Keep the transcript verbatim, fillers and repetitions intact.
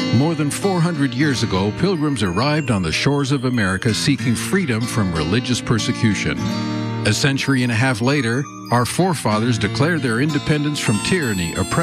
More than four hundred years ago, pilgrims arrived on the shores of America seeking freedom from religious persecution. A century and a half later, our forefathers declared their independence from tyranny, oppression,